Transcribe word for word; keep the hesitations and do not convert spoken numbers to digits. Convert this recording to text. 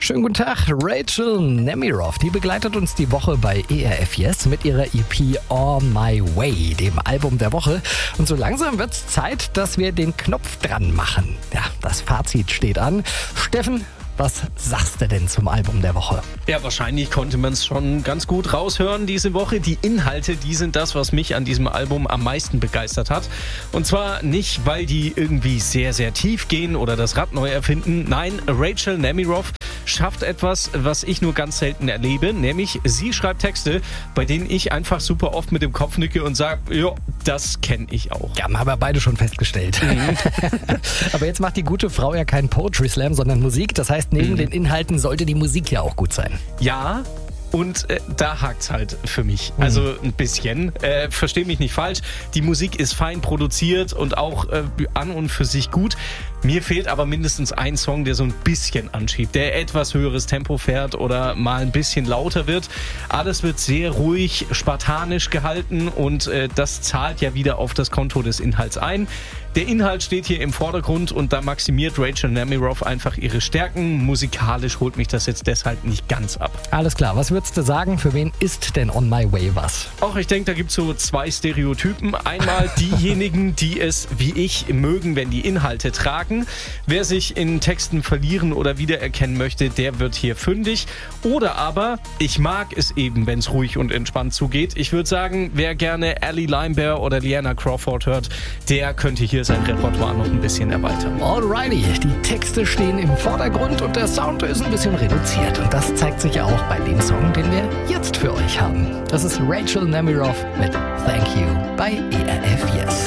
Schönen guten Tag, Rachel Nemiroff, die begleitet uns die Woche bei E R F Yes mit ihrer E P On My Way, dem Album der Woche. Und so langsam wird's Zeit, dass wir den Knopf dran machen. Ja, das Fazit steht an. Steffen, was sagst du denn zum Album der Woche? Ja, wahrscheinlich konnte man es schon ganz gut raushören diese Woche. Die Inhalte, die sind das, was mich an diesem Album am meisten begeistert hat. Und zwar nicht, weil die irgendwie sehr, sehr tief gehen oder das Rad neu erfinden. Nein, Rachel Nemiroff schafft etwas, was ich nur ganz selten erlebe, nämlich sie schreibt Texte, bei denen ich einfach super oft mit dem Kopf nicke und sage, ja, das kenne ich auch. Ja, haben wir beide schon festgestellt. Mhm. Aber jetzt macht die gute Frau ja keinen Poetry Slam, sondern Musik. Das heißt, neben mhm. den Inhalten sollte die Musik ja auch gut sein. Ja, und äh, da hakt's halt für mich. Also ein bisschen. Äh, versteh mich nicht falsch. Die Musik ist fein produziert und auch äh, an und für sich gut. Mir fehlt aber mindestens ein Song, der so ein bisschen anschiebt, der etwas höheres Tempo fährt oder mal ein bisschen lauter wird. Alles wird sehr ruhig, spartanisch gehalten und äh, das zahlt ja wieder auf das Konto des Inhalts ein. Der Inhalt steht hier im Vordergrund und da maximiert Rachel Nemiroff einfach ihre Stärken. Musikalisch holt mich das jetzt deshalb nicht ganz ab. Alles klar, was würdest du sagen, für wen ist denn On My Way was? Auch ich denke, da gibt es so zwei Stereotypen. Einmal diejenigen, die es wie ich mögen, wenn die Inhalte tragen. Wer sich in Texten verlieren oder wiedererkennen möchte, der wird hier fündig. Oder aber, ich mag es eben, wenn es ruhig und entspannt zugeht. Ich würde sagen, wer gerne Allie Limebear oder Liana Crawford hört, der könnte hier sein Repertoire noch ein bisschen erweitern. Alrighty, die Texte stehen im Vordergrund und der Sound ist ein bisschen reduziert. Und das zeigt sich ja auch bei dem Song, den wir jetzt für euch haben. Das ist Rachel Nemiroff mit Thank You bei E R F Yes.